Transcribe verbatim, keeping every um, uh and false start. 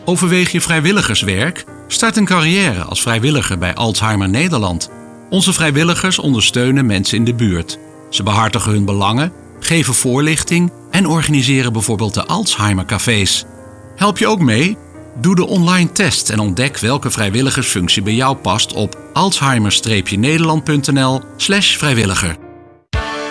Overweeg je vrijwilligerswerk? Start een carrière als vrijwilliger bij Alzheimer Nederland. Onze vrijwilligers ondersteunen mensen in de buurt. Ze behartigen hun belangen, geven voorlichting en organiseren bijvoorbeeld de Alzheimer-cafés. Help je ook mee? Doe de online test en ontdek welke vrijwilligersfunctie bij jou past op alzheimer-nederland punt n l slash vrijwilliger.